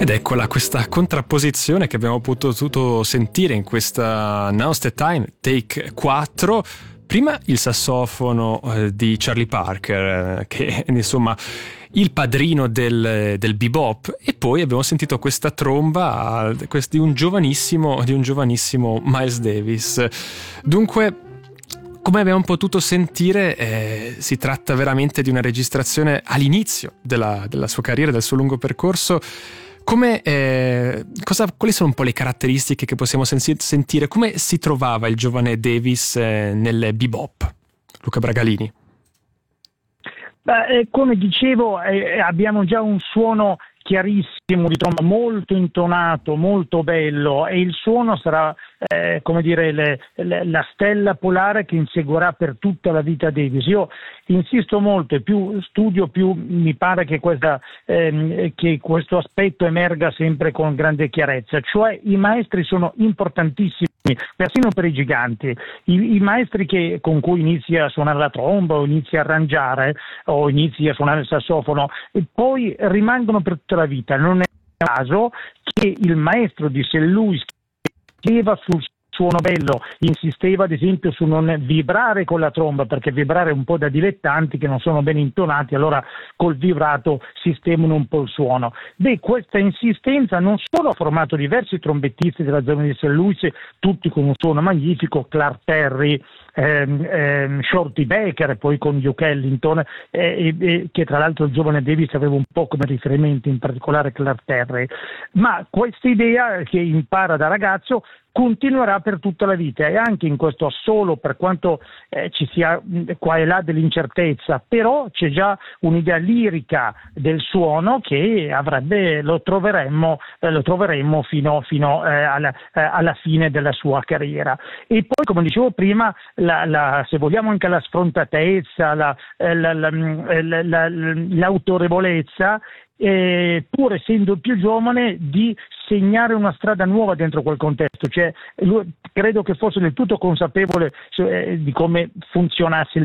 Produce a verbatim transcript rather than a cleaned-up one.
Ed eccola questa contrapposizione che abbiamo potuto sentire in questa Now's the Time Take quattro. Prima il sassofono eh, di Charlie Parker, eh, che insomma il padrino del, del bebop, e poi abbiamo sentito questa tromba di un giovanissimo, di un giovanissimo Miles Davis. Dunque, come abbiamo potuto sentire, eh, si tratta veramente di una registrazione all'inizio della, della sua carriera, del suo lungo percorso. Come, eh, cosa, quali sono un po' le caratteristiche che possiamo sensi- sentire? Come si trovava il giovane Davis eh, nel bebop? Luca Bragalini. Beh, eh, come dicevo, eh, abbiamo già un suono chiarissimo di tromba, molto intonato, molto bello, e il suono sarà eh, come dire le, le, la stella polare che inseguirà per tutta la vita Davis. Io insisto molto e più studio più mi pare che, questa, ehm, che questo aspetto emerga sempre con grande chiarezza, cioè i maestri sono importantissimi persino per i giganti. I, i maestri che, con cui inizi a suonare la tromba o inizi a arrangiare o inizi a suonare il sassofono e poi rimangono per tutta la vita. Non è caso che il maestro di Saint Louis chiedeva sul suono bello, insisteva ad esempio su non vibrare con la tromba, perché vibrare è un po' da dilettanti che non sono ben intonati, allora col vibrato sistemano un po' il suono. Beh, questa insistenza non solo ha formato diversi trombettisti della zona di Saint Louis, tutti con un suono magnifico, Clark Terry, ehm, ehm, Shorty Baker e poi con Duke Ellington, eh, eh, che tra l'altro il giovane Davis aveva un po' come riferimento, in particolare Clark Terry, ma questa idea che impara da ragazzo continuerà per tutta la vita, e anche in questo assolo, per quanto eh, ci sia mh, qua e là dell'incertezza, però c'è già un'idea lirica del suono che avrebbe, lo troveremmo, eh, lo troveremmo fino, fino eh, alla, eh, alla fine della sua carriera. E poi, come dicevo prima, la, la, se vogliamo anche la sfrontatezza, la, eh, la, la, la, la, l'autorevolezza, Eh, pur essendo più giovane, di segnare una strada nuova dentro quel contesto, cioè lui, credo che fosse del tutto consapevole eh, di come funzionasse il